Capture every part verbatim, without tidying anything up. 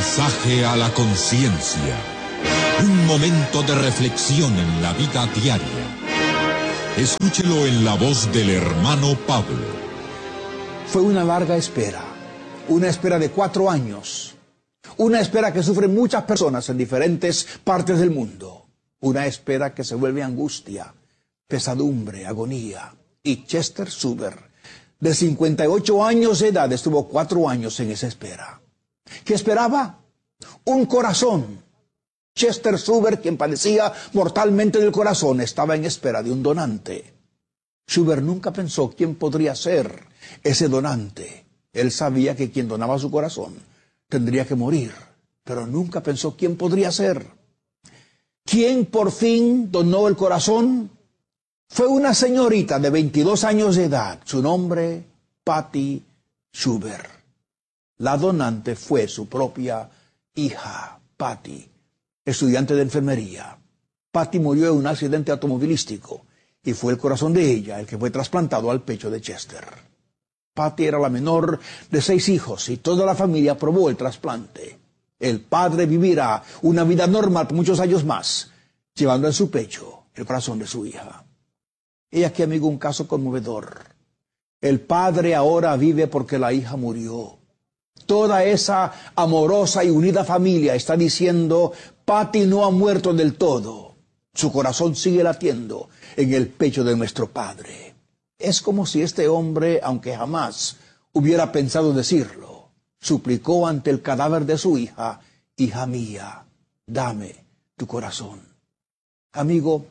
Mensaje a la conciencia. Un momento de reflexión en la vida diaria. Escúchelo en la voz del hermano Pablo. Fue una larga espera, una espera de cuatro años, una espera que sufren muchas personas en diferentes partes del mundo, una espera que se vuelve angustia, pesadumbre, agonía. Y Chester Zuber, de cincuenta y ocho años de edad, estuvo cuatro años en esa espera. ¿Qué esperaba? Un corazón. Chester Zuber, quien padecía mortalmente del corazón, estaba en espera de un donante. Zuber nunca pensó quién podría ser ese donante. Él sabía que quien donaba su corazón tendría que morir, pero nunca pensó quién podría ser. ¿Quién por fin donó el corazón? Fue una señorita de veintidós años de edad, su nombre, Patty Zuber. La donante fue su propia hija, Patty, estudiante de enfermería. Patty murió en un accidente automovilístico y fue el corazón de ella el que fue trasplantado al pecho de Chester. Patty era la menor de seis hijos y toda la familia aprobó el trasplante. El padre vivirá una vida normal por muchos años más, llevando en su pecho el corazón de su hija. Y aquí, amigo, un caso conmovedor. El padre ahora vive porque la hija murió. Toda esa amorosa y unida familia está diciendo, Patty no ha muerto del todo. Su corazón sigue latiendo en el pecho de nuestro padre. Es como si este hombre, aunque jamás hubiera pensado decirlo, suplicó ante el cadáver de su hija, hija mía, dame tu corazón. Amigo,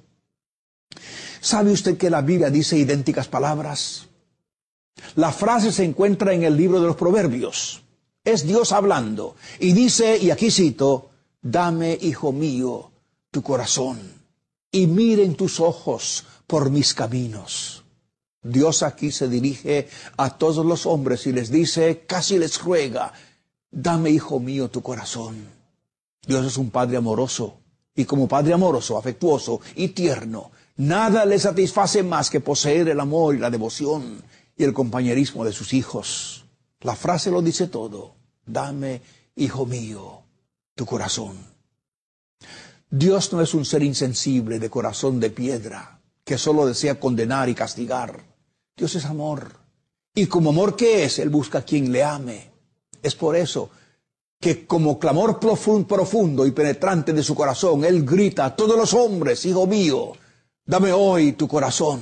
¿sabe usted que la Biblia dice idénticas palabras? La frase se encuentra en el libro de los Proverbios. Es Dios hablando y dice, y aquí cito, dame, hijo mío, tu corazón y miren tus ojos por mis caminos. Dios aquí se dirige a todos los hombres y les dice, casi les ruega, dame, hijo mío, tu corazón. Dios es un Padre amoroso y como Padre amoroso, afectuoso y tierno, nada le satisface más que poseer el amor y la devoción y el compañerismo de sus hijos. La frase lo dice todo. Dame, hijo mío, tu corazón. Dios no es un ser insensible de corazón de piedra que solo desea condenar y castigar. Dios es amor. Y como amor que es, Él busca a quien le ame. Es por eso que como clamor profundo y penetrante de su corazón, Él grita a todos los hombres, hijo mío, dame hoy tu corazón.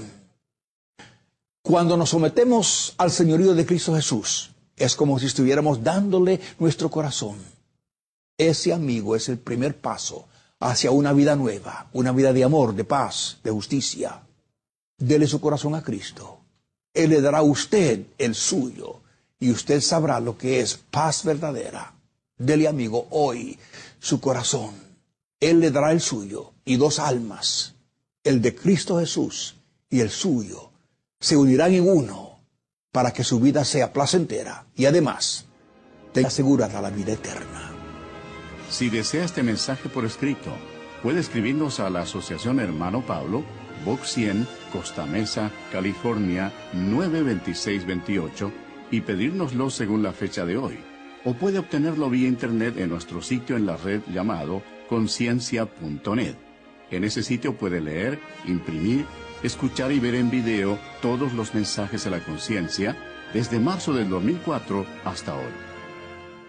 Cuando nos sometemos al señorío de Cristo Jesús, es como si estuviéramos dándole nuestro corazón. Ese, amigo, es el primer paso hacia una vida nueva, una vida de amor, de paz, de justicia. Dele su corazón a Cristo. Él le dará a usted el suyo y usted sabrá lo que es paz verdadera. Dele, amigo, hoy su corazón. Él le dará el suyo y dos almas, el de Cristo Jesús y el suyo, se unirán en uno para que su vida sea placentera y además tenga asegurada la vida eterna. Si desea este mensaje por escrito, puede escribirnos a la Asociación Hermano Pablo, Box cien, Costa Mesa, California, nueve veintiséis veintiocho, y pedírnoslo según la fecha de hoy. O puede obtenerlo vía internet en nuestro sitio en la red llamado conciencia punto net. En ese sitio puede leer, imprimir, escuchar y ver en video todos los mensajes de la conciencia desde marzo del dos mil cuatro hasta hoy.